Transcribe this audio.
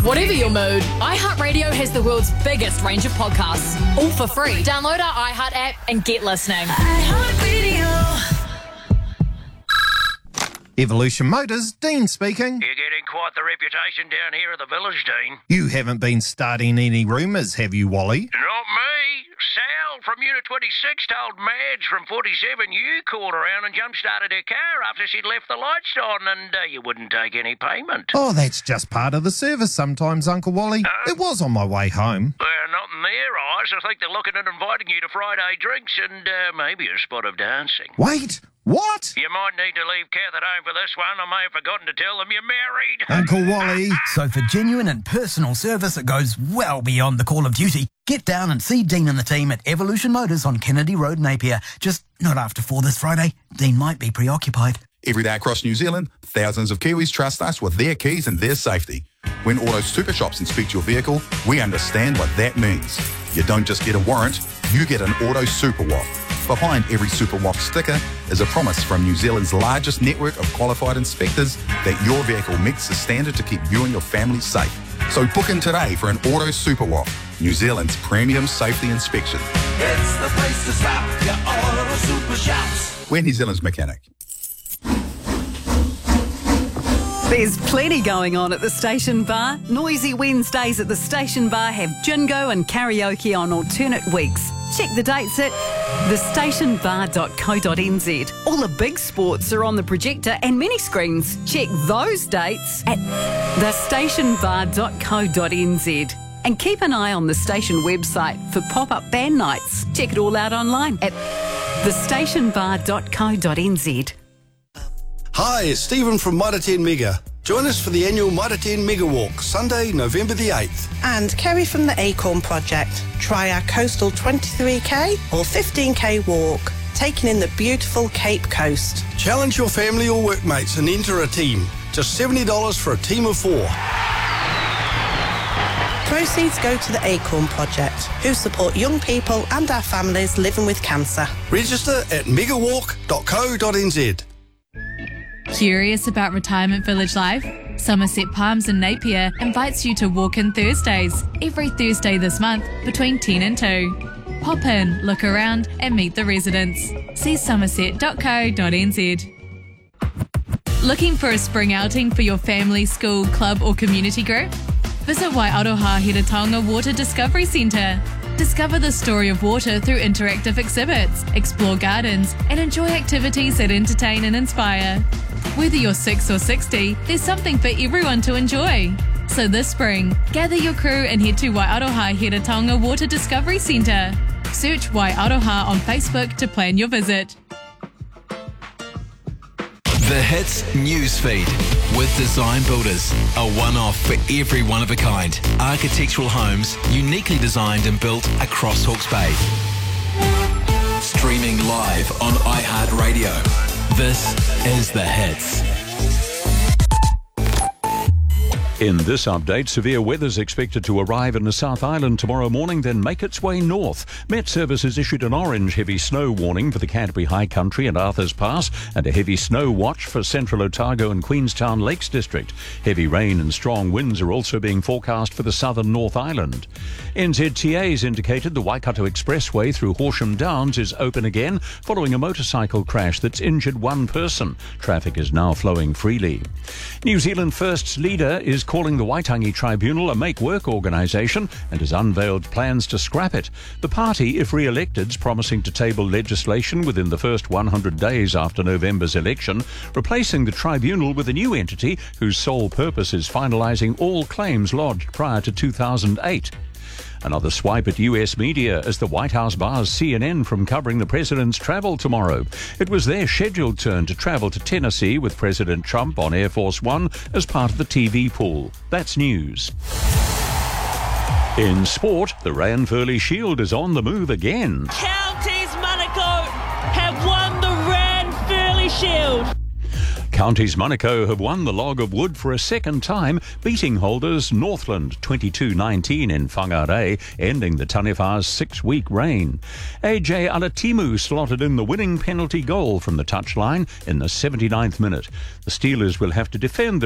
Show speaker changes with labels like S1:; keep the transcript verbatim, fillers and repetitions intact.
S1: Whatever your mood, iHeartRadio has the world's biggest range of podcasts, all for free. Download our iHeart app and get listening.
S2: iHeartRadio.
S3: Evolution Motors, Dean speaking.
S4: You're getting quite the reputation down here at the village, Dean.
S3: You haven't been starting any rumours, have you, Wally?
S4: Not me. Sal from Unit twenty-six told Madge from forty-seven you called around and jump-started her car after she'd left the lights on and uh, you wouldn't take any payment.
S3: Oh, that's just part of the service sometimes, Uncle Wally.
S4: Huh?
S3: It was on my way home.
S4: Well, not in their eyes. I think they're looking at inviting you to Friday drinks and uh, maybe a spot of dancing.
S3: Wait, what?
S4: You might need to leave Kath at home for this one. I may have forgotten to tell them you're married.
S3: Uncle Wally.
S5: So for genuine and personal service that goes well beyond the call of duty, get down and see Dean and the team at Evolution Motors on Kennedy Road, Napier. Just not after four this Friday. Dean might be preoccupied.
S6: Every day across New Zealand, thousands of Kiwis trust us with their keys and their safety. When Auto Super Shops inspect your vehicle, we understand what that means. You don't just get a warrant, you get an Auto Super W A F. Behind every Super W A F sticker is a promise from New Zealand's largest network of qualified inspectors that your vehicle meets the standard to keep you and your family safe. So book in today for an Auto Super W A F, New Zealand's premium safety inspection.
S2: It's the place to stop, your Auto Super Shops.
S6: We're New Zealand's mechanic.
S7: There's plenty going on at the Station Bar. Noisy Wednesdays at the Station Bar have Jingo and karaoke on alternate weeks. Check the dates at the station bar dot co dot n z. All the big sports are on the projector and mini screens. Check those dates at the station bar dot co dot n z. And keep an eye on the station website for pop-up band nights. Check it all out online at the station bar dot co dot n z.
S8: Hi, it's Stephen from Mitre ten Mega. Join us for the annual Mitre ten Mega Walk, Sunday, November the eighth.
S9: And Kerry from the Acorn Project. Try our coastal twenty-three k or fifteen k walk, taking in the beautiful Cape Coast.
S8: Challenge your family or workmates and enter a team. Just seventy dollars for a team of four.
S9: Proceeds go to the Acorn Project, who support young people and our families living with cancer.
S8: Register at megawalk dot co dot n z.
S10: Curious about retirement village life? Somerset Palms in Napier invites you to walk in Thursdays, every Thursday this month between ten and two. Pop in, look around and meet the residents. See somerset dot co dot n z. Looking for a spring outing for your family, school, club or community group? Visit Waiaroha Heretaunga Water Discovery Centre. Discover the story of water through interactive exhibits, explore gardens and enjoy activities that entertain and inspire. Whether you're six or sixty, there's something for everyone to enjoy. So this spring, gather your crew and head to Waiaroha Heretaunga Water Discovery Centre. Search Waiaroha on Facebook to plan your visit.
S11: The Hits Newsfeed with Design Builders, a one-off for every one of a kind. Architectural homes uniquely designed and built across Hawke's Bay. Streaming live on iHeartRadio. This is The Hits.
S12: In this update, severe weather's expected to arrive in the South Island tomorrow morning, then make its way north. Met Service has issued an orange heavy snow warning for the Canterbury High Country and Arthur's Pass, and a heavy snow watch for Central Otago and Queenstown Lakes District. Heavy rain and strong winds are also being forecast for the southern North Island. N Z T A's indicated the Waikato Expressway through Horsham Downs is open again following a motorcycle crash that's injured one person. Traffic is now flowing freely. New Zealand First's leader is calling the Waitangi Tribunal a make-work organisation and has unveiled plans to scrap it. The party, if re-elected, is promising to table legislation within the first one hundred days after November's election, replacing the tribunal with a new entity whose sole purpose is finalising all claims lodged prior to two thousand eight. Another swipe at U S media as the White House bars C N N from covering the president's travel tomorrow. It was their scheduled turn to travel to Tennessee with President Trump on Air Force One as part of the T V pool. That's news. In sport, the Ranfurly Shield is on the move again.
S13: Counties Manukau have won the Ranfurly Shield.
S12: Counties Manukau have won the Log of Wood for a second time, beating holders Northland twenty-two nineteen in Whangarei, ending the Taniwha's six-week reign. A J Alatimu slotted in the winning penalty goal from the touchline in the seventy-ninth minute. The Steelers will have to defend the